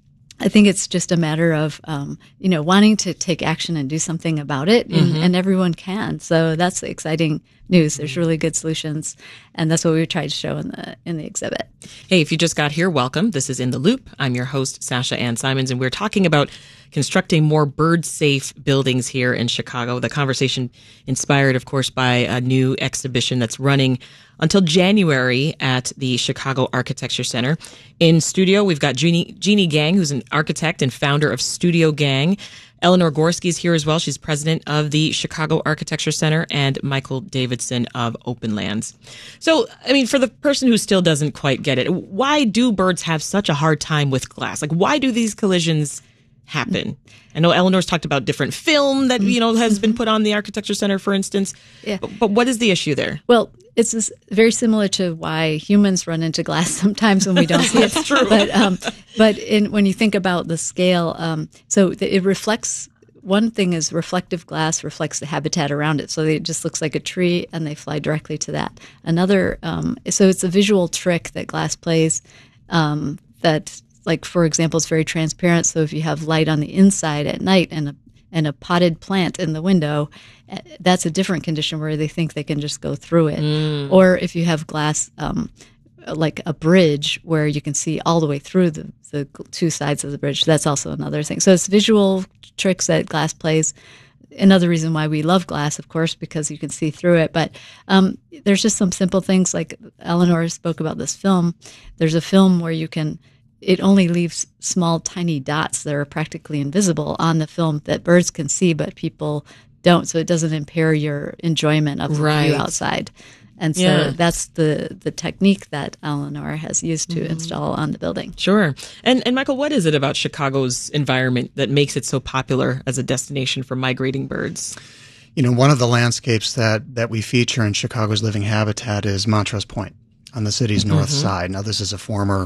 I think it's just a matter of, um, you know, wanting to take action and do something about it, and, Mm-hmm. and everyone can. So that's the exciting news. There's really good solutions, and that's what we tried to show in the in the exhibit. Hey, if you just got here, welcome. This is In the Loop. I'm your host, Sasha Ann Simons, and we're talking about constructing more bird-safe buildings here in Chicago. The conversation inspired, of course, by a new exhibition that's running until January at the Chicago Architecture Center. In studio, we've got Jeannie, Jeannie Gang, who's an architect and founder of Studio Gang. Eleanor Gorski is here as well. She's president of the Chicago Architecture Center, and Michael Davidson of Open Lands. So, I mean, for the person who still doesn't quite get it, why do birds have such a hard time with glass? Like, why do these collisions happen? I know Eleanor's talked about different film that, you know, has been put on the Architecture Center, for instance. Yeah. But, but what is the issue there? Well, it's this, very similar to why humans run into glass sometimes when we don't see it. That's true. But um, but in, when you think about the scale, um, so it reflects. One thing is reflective glass reflects the habitat around it, so it just looks like a tree, and they fly directly to that. Another, um, so it's a visual trick that glass plays. Um, that, like for example, it's very transparent. So if you have light on the inside at night and a and a potted plant in the window, that's a different condition where they think they can just go through it. Mm. Or if you have glass, um, like a bridge where you can see all the way through the, the two sides of the bridge, that's also another thing. So it's visual tricks that glass plays. Another reason why we love glass, of course, because you can see through it. But um, there's just some simple things, like Eleanor spoke about this film. There's a film where you can, it only leaves small, tiny dots that are practically invisible on the film that birds can see, but people don't. So it doesn't impair your enjoyment of the right. view outside. And so yeah. that's the, the technique that Eleanor has used to mm-hmm. install on the building. Sure. And and Michael, what is it about Chicago's environment that makes it so popular as a destination for migrating birds? You know, one of the landscapes that, that we feature in Chicago's Living Habitat is Montrose Point on the city's mm-hmm. north side. Now, this is a former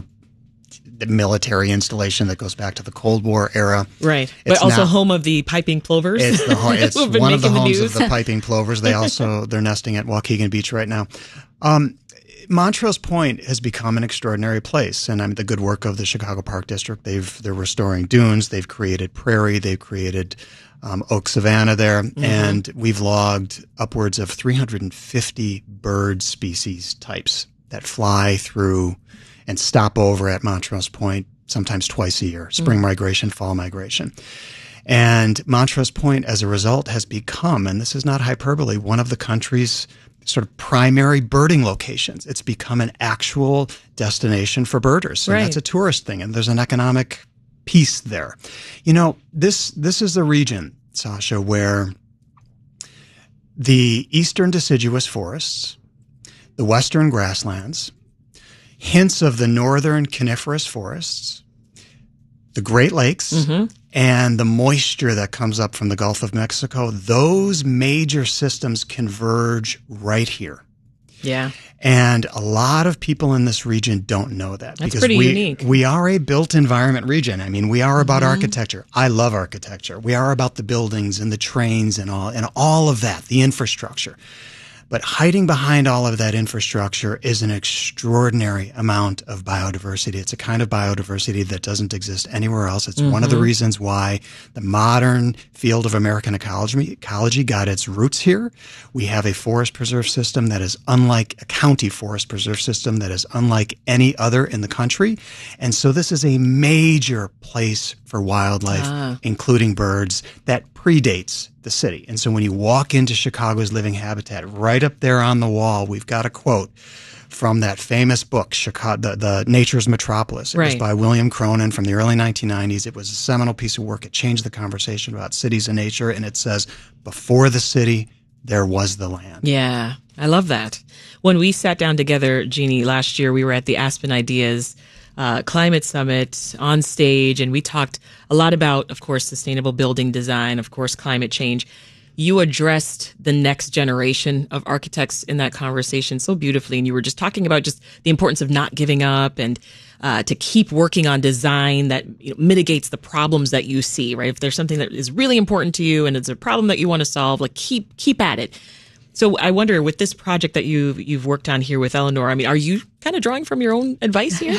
military installation that goes back to the Cold War era. Right. It's but also not, home of the piping plovers. It's, the, it's one of the homes the of the piping plovers. They also, they're nesting at Waukegan Beach right now. Um, Montrose Point has become an extraordinary place, and I mean the good work of the Chicago Park District. They've they're restoring dunes. They've created prairie. They've created um, oak savanna there, mm-hmm. and we've logged upwards of three hundred fifty bird species types that fly through and stop over at Montrose Point sometimes twice a year, spring mm-hmm. migration, fall migration. And Montrose Point, as a result, has become, and this is not hyperbole, one of the country's sort of primary birding locations. It's become an actual destination for birders. And right. that's a tourist thing, and there's an economic piece there. You know, this this is the region, Sasha, where the eastern deciduous forests, the western grasslands, hints of the northern coniferous forests, the Great Lakes, mm-hmm. and the moisture that comes up from the Gulf of Mexico, those major systems converge right here. Yeah. And a lot of people in this region don't know that. That's because pretty we, unique. We are a built environment region. I mean, we are about mm-hmm. architecture. I love architecture. We are about the buildings and the trains and all, and all of that, the infrastructure. But hiding behind all of that infrastructure is an extraordinary amount of biodiversity. It's a kind of biodiversity that doesn't exist anywhere else. It's mm-hmm. one of the reasons why the modern field of American ecology, ecology got its roots here. We have a forest preserve system that is unlike a county forest preserve system that is unlike any other in the country. And so this is a major place for wildlife, ah. including birds, that predates the city. And so when you walk into Chicago's Living Habitat, right up there on the wall, we've got a quote from that famous book, Chicago, the, the Nature's Metropolis. It Right. was by William Cronin from the early nineteen nineties. It was a seminal piece of work. It changed the conversation about cities and nature, and it says, before the city, there was the land. Yeah, I love that. When we sat down together, Jeannie, last year, we were at the Aspen Ideas uh, Climate Summit on stage, and we talked a lot about, of course, sustainable building design, of course, climate change. You addressed the next generation of architects in that conversation so beautifully, and you were just talking about just the importance of not giving up and uh, to keep working on design that, you know, mitigates the problems that you see, right? If there's something that is really important to you and it's a problem that you want to solve, like keep keep at it. So I wonder, with this project that you've you've worked on here with Eleanor, I mean, are you kind of drawing from your own advice here?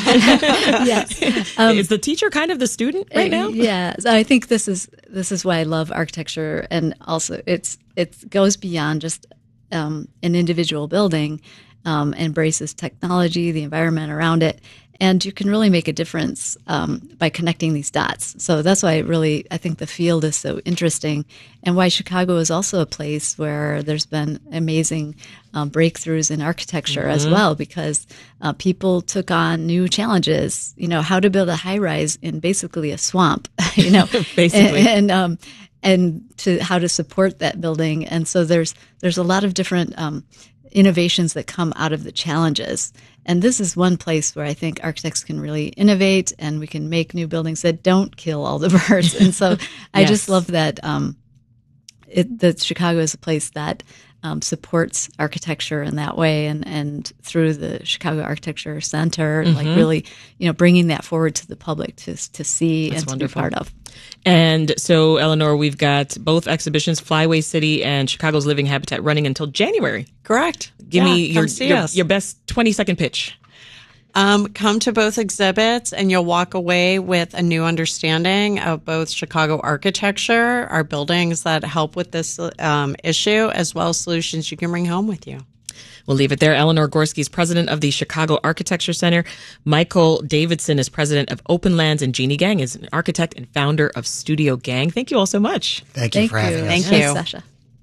Yes. Um, is the teacher kind of the student right now? Yeah. So I think this is this is why I love architecture, and also it's it goes beyond just um, an individual building, um, embraces technology, the environment around it. And you can really make a difference um, by connecting these dots. So that's why really I think the field is so interesting, and why Chicago is also a place where there's been amazing um, breakthroughs in architecture mm-hmm. as well, because uh, people took on new challenges. You know, how to build a high rise in basically a swamp. You know, basically, and. and um, and to how to support that building. And so there's there's a lot of different um, innovations that come out of the challenges. And this is one place where I think architects can really innovate, and we can make new buildings that don't kill all the birds. And so I Yes. just love that um, it, that Chicago is a place that um, supports architecture in that way, and, and through the Chicago Architecture Center, Mhm. like really, you know, bringing that forward to the public to to see That's and wonderful. to be part of. And so, Eleanor, we've got both exhibitions, Flyway City and Chicago's Living Habitat, running until January. Correct. Give Yeah, me come your, see your, us. your best twenty-second pitch. Um, come to both exhibits, and you'll walk away with a new understanding of both Chicago architecture, our buildings that help with this um, issue, as well as solutions you can bring home with you. We'll leave it there. Eleanor Gorski is president of the Chicago Architecture Center. Michael Davidson is president of Open Lands, and Jeannie Gang is an architect and founder of Studio Gang. Thank you all so much. Thank you Thank for having you. us. Thank Yes, you. Sasha.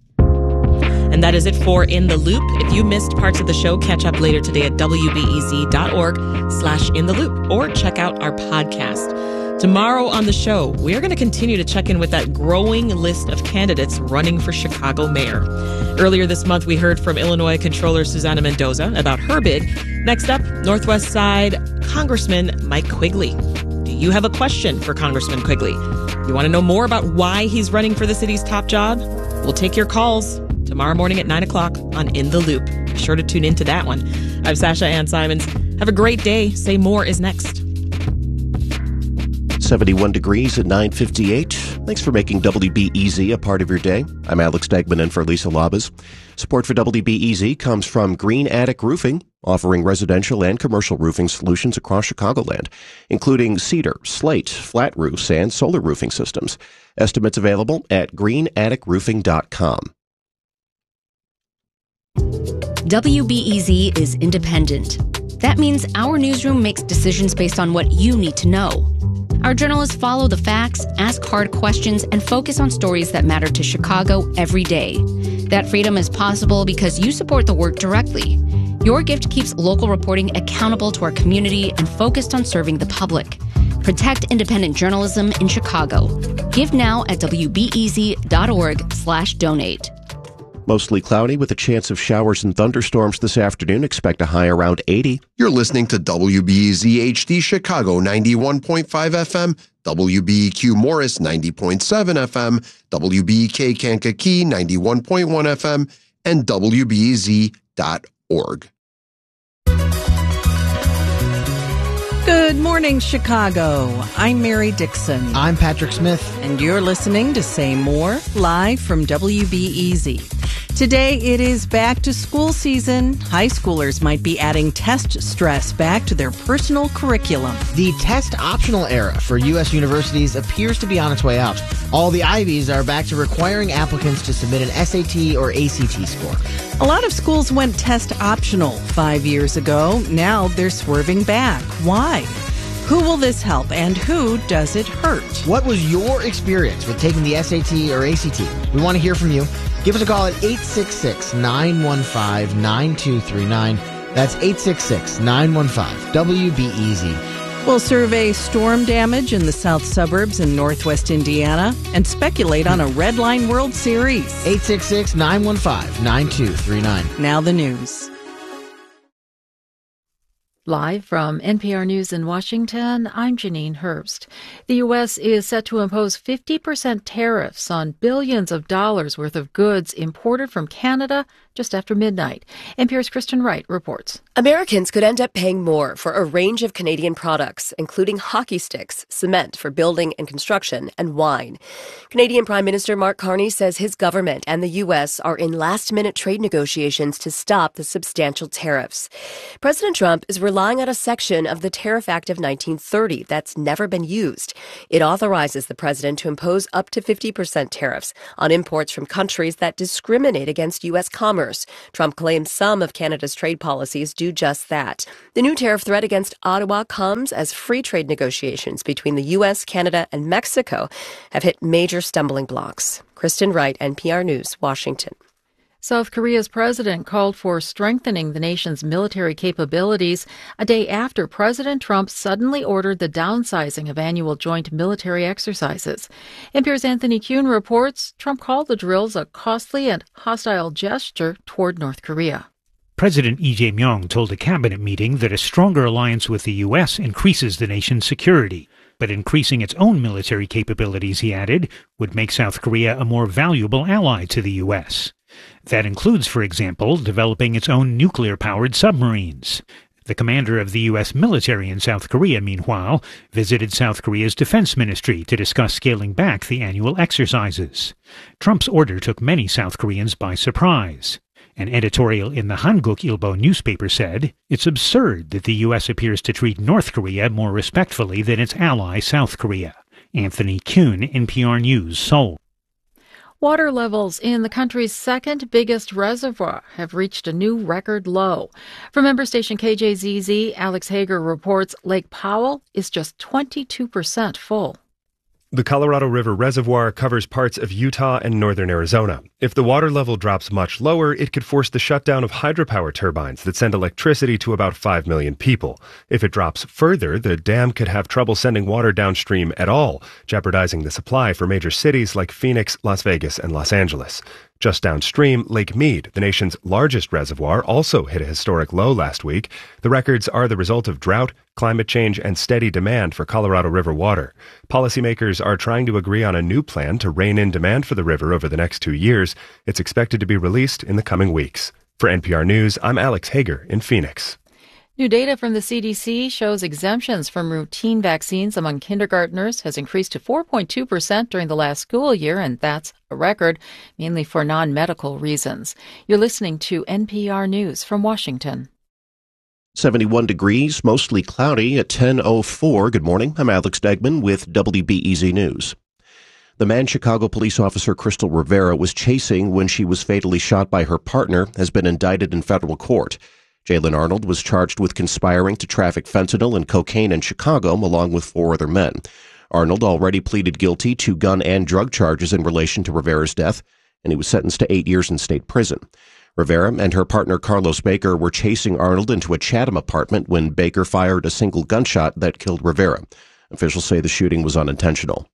And that is it for In the Loop. If you missed parts of the show, catch up later today at W B E Z dot org slash in the loop, or check out our podcast. Tomorrow on the show, we are going to continue to check in with that growing list of candidates running for Chicago mayor. Earlier this month, we heard from Illinois Controller Susana Mendoza about her bid. Next up, Northwest Side Congressman Mike Quigley. Do you have a question for Congressman Quigley? You want to know more about why he's running for the city's top job? We'll take your calls tomorrow morning at nine o'clock on In the Loop. Be sure to tune into that one. I'm Sasha Ann Simons. Have a great day. Say More is next. seventy-one degrees at nine fifty-eight. Thanks for making W B E Z a part of your day. I'm Alex Degman in for Lisa Labas. Support for W B E Z comes from Green Attic Roofing, offering residential and commercial roofing solutions across Chicagoland, including cedar, slate, flat roofs, and solar roofing systems. Estimates available at green attic roofing dot com. W B E Z is independent. That means our newsroom makes decisions based on what you need to know. Our journalists follow the facts, ask hard questions, and focus on stories that matter to Chicago every day. That freedom is possible because you support the work directly. Your gift keeps local reporting accountable to our community and focused on serving the public. Protect independent journalism in Chicago. Give now at W B E Z dot org slash donate. Mostly cloudy with a chance of showers and thunderstorms this afternoon. Expect a high around eighty. You're listening to W B E Z H D Chicago ninety-one point five F M, W B E Q Morris ninety point seven F M, W B E K Kankakee ninety-one point one F M, and W B E Z dot org. Good morning, Chicago. I'm Mary Dixon. I'm Patrick Smith. And you're listening to Say More, live from W B E Z. Today, it is back to school season. High schoolers might be adding test stress back to their personal curriculum. The test optional era for U S universities appears to be on its way out. All the Ivies are back to requiring applicants to submit an S A T or A C T score. A lot of schools went test optional five years ago. Now they're swerving back. Why? Who will this help, and who does it hurt? What was your experience with taking the S A T or A C T? We want to hear from you. Give us a call at eight six six, nine one five, nine two three nine. That's eight six six, nine one five, W B E Z. We'll survey storm damage in the south suburbs in northwest Indiana and speculate on a Red Line World Series. eight six six, nine one five, nine two three nine. Now the news. Live from N P R News in Washington, I'm Janine Herbst. The U S is set to impose fifty percent tariffs on billions of dollars worth of goods imported from Canada just after midnight. N P R's Kristen Wright reports. Americans could end up paying more for a range of Canadian products, including hockey sticks, cement for building and construction, and wine. Canadian Prime Minister Mark Carney says his government and the U S are in last-minute trade negotiations to stop the substantial tariffs. President Trump is relying on a section of the Tariff Act of nineteen thirty that's never been used. It authorizes the president to impose up to fifty percent tariffs on imports from countries that discriminate against U S commerce. Trump claims some of Canada's trade policies do just that. The new tariff threat against Ottawa comes as free trade negotiations between the U S, Canada, and Mexico have hit major stumbling blocks. Kristen Wright, N P R News, Washington. South Korea's president called for strengthening the nation's military capabilities a day after President Trump suddenly ordered the downsizing of annual joint military exercises. N P R's Anthony Kuhn reports Trump called the drills a costly and hostile gesture toward North Korea. President Lee Jae-myung told a cabinet meeting that a stronger alliance with the U S increases the nation's security. But increasing its own military capabilities, he added, would make South Korea a more valuable ally to the U S. That includes, for example, developing its own nuclear-powered submarines. The commander of the U S military in South Korea, meanwhile, visited South Korea's defense ministry to discuss scaling back the annual exercises. Trump's order took many South Koreans by surprise. An editorial in the Hanguk Ilbo newspaper said, "It's absurd that the U S appears to treat North Korea more respectfully than its ally South Korea." Anthony Kuhn, N P R News, Seoul. Water levels in the country's second biggest reservoir have reached a new record low. From member station K J Z Z, Alex Hager reports Lake Powell is just twenty-two percent full. The Colorado River Reservoir covers parts of Utah and northern Arizona. If the water level drops much lower, it could force the shutdown of hydropower turbines that send electricity to about five million people. If it drops further, the dam could have trouble sending water downstream at all, jeopardizing the supply for major cities like Phoenix, Las Vegas, and Los Angeles. Just downstream, Lake Mead, the nation's largest reservoir, also hit a historic low last week. The records are the result of drought, climate change, and steady demand for Colorado River water. Policymakers are trying to agree on a new plan to rein in demand for the river over the next two years. It's expected to be released in the coming weeks. For N P R News, I'm Alex Hager in Phoenix. New data from the C D C shows exemptions from routine vaccines among kindergartners has increased to four point two percent during the last school year, and that's a record, mainly for non-medical reasons. You're listening to N P R News from Washington. seventy-one degrees, mostly cloudy at ten oh four. Good morning. I'm Alex Degman with W B E Z News. The man Chicago police officer Crystal Rivera was chasing when she was fatally shot by her partner has been indicted in federal court. Jalen Arnold was charged with conspiring to traffic fentanyl and cocaine in Chicago, along with four other men. Arnold already pleaded guilty to gun and drug charges in relation to Rivera's death, and he was sentenced to eight years in state prison. Rivera and her partner Carlos Baker were chasing Arnold into a Chatham apartment when Baker fired a single gunshot that killed Rivera. Officials say the shooting was unintentional.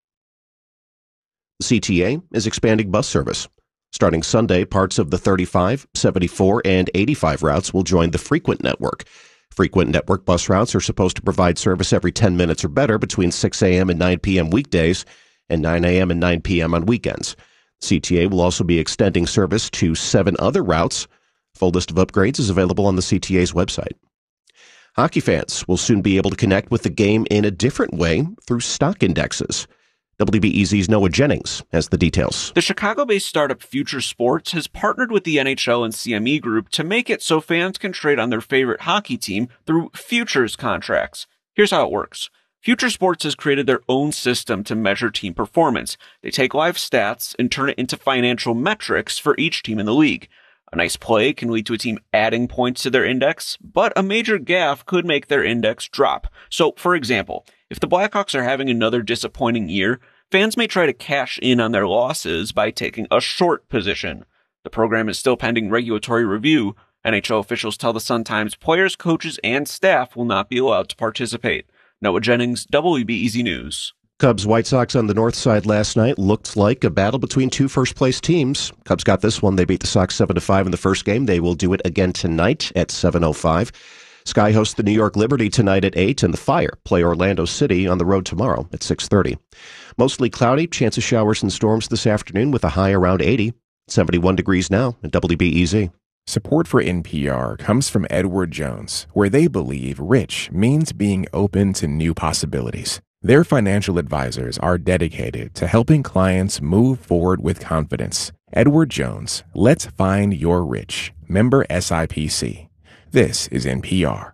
The C T A is expanding bus service. Starting Sunday, parts of the thirty-five, seventy-four, and eighty-five routes will join the Frequent network. Frequent network bus routes are supposed to provide service every ten minutes or better between six a.m. and nine p.m. weekdays and nine a.m. and nine p.m. on weekends. C T A will also be extending service to seven other routes. Full list of upgrades is available on the C T A's website. Hockey fans will soon be able to connect with the game in a different way through stock indexes. W B E Z's Noah Jennings has the details. The Chicago-based startup Future Sports has partnered with the N H L and C M E Group to make it so fans can trade on their favorite hockey team through futures contracts. Here's how it works. Future Sports has created their own system to measure team performance. They take live stats and turn it into financial metrics for each team in the league. A nice play can lead to a team adding points to their index, but a major gaffe could make their index drop. So, for example, if the Blackhawks are having another disappointing year, fans may try to cash in on their losses by taking a short position. The program is still pending regulatory review. N H L officials tell the Sun-Times players, coaches, and staff will not be allowed to participate. Noah Jennings, W B E Z News. Cubs White Sox on the north side last night looked like a battle between two first-place teams. Cubs got this one. They beat the Sox seven to five in the first game. They will do it again tonight at seven oh five. Sky hosts the New York Liberty tonight at eight, and the Fire play Orlando City on the road tomorrow at six thirty. Mostly cloudy, chance of showers and storms this afternoon with a high around eighty. seventy-one degrees now at W B E Z. Support for N P R comes from Edward Jones, where they believe rich means being open to new possibilities. Their financial advisors are dedicated to helping clients move forward with confidence. Edward Jones, let's find your rich. Member S I P C. This is N P R.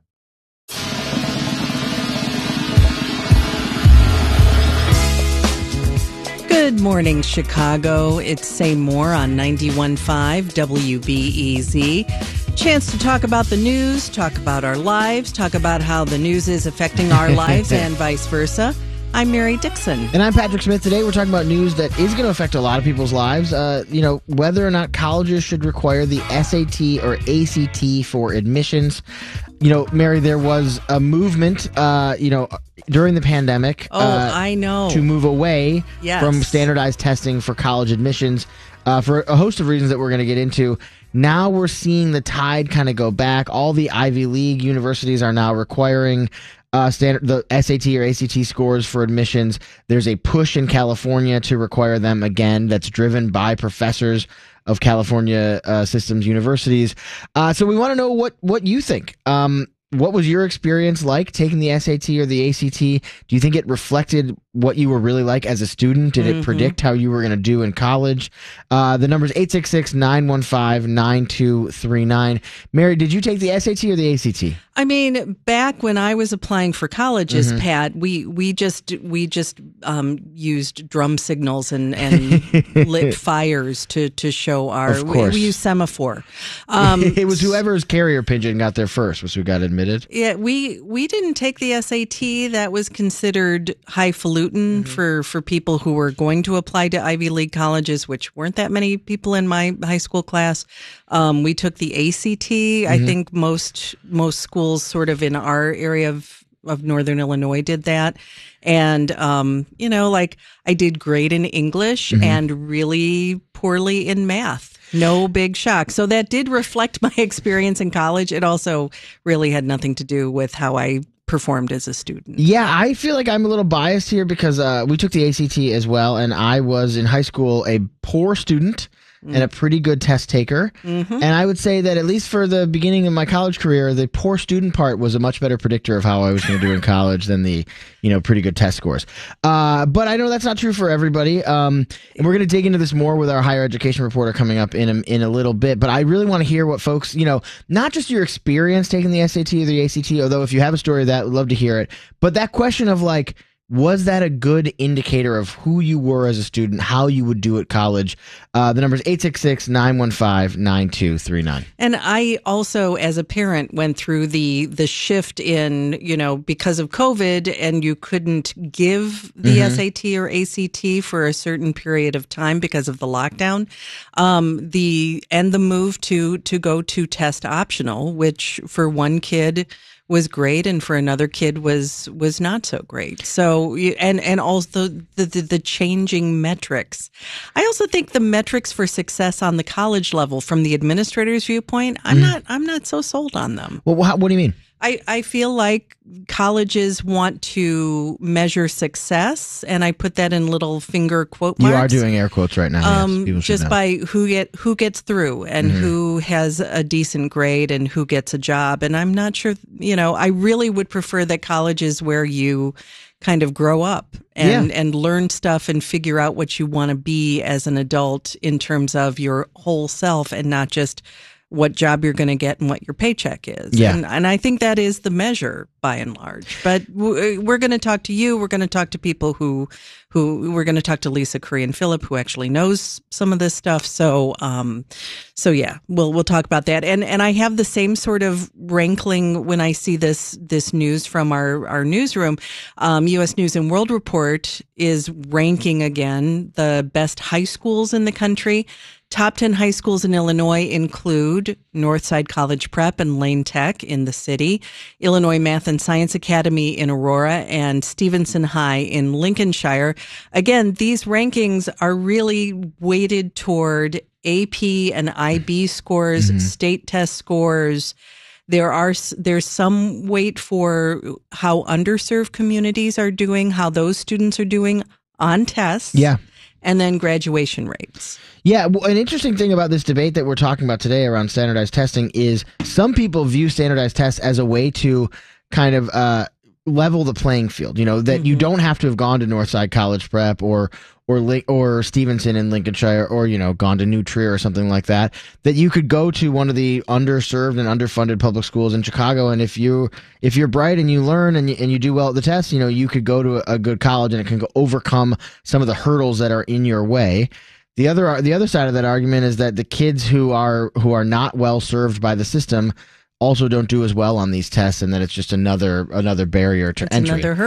Good morning, Chicago. It's Say More on ninety-one point five W B E Z. Chance to talk about the news, talk about our lives, talk about how the news is affecting our lives and vice versa. I'm Mary Dixon. And I'm Patrick Smith. Today we're talking about news that is going to affect a lot of people's lives. Uh, you know, whether or not colleges should require the S A T or A C T for admissions. You know, Mary, there was a movement, uh, you know, during the pandemic. Oh, uh, I know. To move away Yes. from standardized testing for college admissions uh, for a host of reasons that we're going to get into. Now we're seeing the tide kind of go back. All the Ivy League universities are now requiring uh, standard the S A T or A C T scores for admissions. There's a push in California to require them again. That's driven by professors of California uh, systems universities. Uh, so we want to know what what you think. Um, what was your experience like taking the S A T or the A C T? Do you think it reflected what you were really like as a student? Did Mm-hmm. it predict how you were going to do in college? Uh, the number is eight six six, nine one five, nine two three nine. Mary, did you take the S A T or the A C T? I mean, back when I was applying for colleges, Mhm. Pat, we we just we just um, used drum signals and, and lit fires to to show our. Of course. We, we used semaphore. Um, It was whoever's carrier pigeon got there first was who got admitted. Yeah, we we didn't take the S A T. That was considered highfalutin Mm-hmm. for, for people who were going to apply to Ivy League colleges, which weren't that many people in my high school class. Um, we took the A C T. I Mhm. think most most schools sort of in our area of of Northern Illinois did that. And, um, you know, like I did great in English Mhm. and really poorly in math. No big shock. So that did reflect my experience in college. It also really had nothing to do with how I performed as a student. Yeah, I feel like I'm a little biased here because uh, we took the A C T as well, and I was in high school a poor student and a pretty good test taker. Mhm. And I would say that at least for the beginning of my college career, the poor student part was a much better predictor of how I was going to do in college than the, you know, pretty good test scores. Uh, but I know that's not true for everybody. Um, and we're going to dig into this more with our higher education reporter coming up in a, in a little bit. But I really want to hear what folks, you know, not just your experience taking the S A T or the A C T, although if you have a story of that, we'd love to hear it. But that question of like, was that a good indicator of who you were as a student, how you would do at college? Uh, the number is eight six six, nine one five, nine two three nine. And I also, as a parent, went through the the shift in, you know, because of COVID and you couldn't give the Mhm. S A T or A C T for a certain period of time because of the lockdown. Um, the and the move to to go to test optional, which for one kid was great and for another kid was was not so great. So and and also the, the the changing metrics. I also think the metrics for success on the college level from the administrator's viewpoint, I'm Mhm. not I'm not so sold on them. Well, what, what do you mean? I, I feel like colleges want to measure success, and I put that in little finger quote You marks. are doing air quotes right now. yes. Um, People should just know. by who get who gets through and Mhm. who has a decent grade and who gets a job. And I'm not sure, you know, I really would prefer that college is where you kind of grow up and, Yeah. and learn stuff and figure out what you want to be as an adult in terms of your whole self and not just what job you're going to get and what your paycheck is. Yeah. And, and I think that is the measure by and large. But w- we're going to talk to you. We're going to talk to people who, who we're going to talk to Lisa Korean Phillip, who actually knows some of this stuff. So, um, so yeah, we'll, we'll talk about that. And, and I have the same sort of rankling when I see this, this news from our, our newsroom. Um, U S News and World Report is ranking again the best high schools in the country. top ten high schools in Illinois include Northside College Prep and Lane Tech in the city, Illinois Math and Science Academy in Aurora, and Stevenson High in Lincolnshire. Again, these rankings are really weighted toward A P and I B scores, mm-hmm. state test scores. There are there's some weight for how underserved communities are doing, how those students are doing on tests. Yeah. And then graduation rates. Yeah, well, an interesting thing about this debate that we're talking about today around standardized testing is some people view standardized tests as a way to kind of uh, level the playing field. You know, that mm-hmm. you don't have to have gone to Northside College Prep or or or Stevenson in Lincolnshire or, you know, gone to New Trier or something like that, that you could go to one of the underserved and underfunded public schools in Chicago. And if you if you're bright and you learn and you, and you do well at the test, you know, you could go to a, a good college and it can go overcome some of the hurdles that are in your way. The other the other side of that argument is that the kids who are who are not well served by the system also don't do as well on these tests, and that it's just another another barrier to it's entry. Another